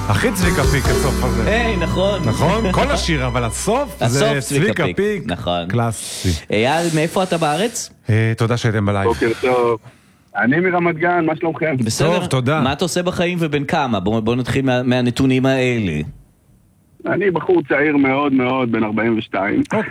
הכי צביקה פיק הסוף הזה. היי, נכון. נכון? כל השיר, אבל הסוף זה צביקה פיק. נכון. קלאסי. אייל, מאיפה אתה בארץ? תודה שהייתם בלייב. בוקר טוב. אני מרמת גן, מה שלומכם? בסדר. טוב, תודה. מה אתה עושה בחיים ובין כמה? בוא נתחיל מהנתונים האלה. אני בחור צעיר מאוד מאוד, בן 42.